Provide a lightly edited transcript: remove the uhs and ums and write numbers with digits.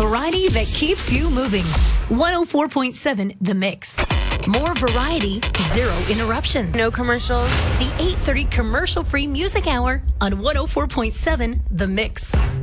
variety that keeps you moving. 104.7 The Mix. More variety, zero interruptions. No commercials. The 8:30 commercial-free music hour on 104.7 The Mix.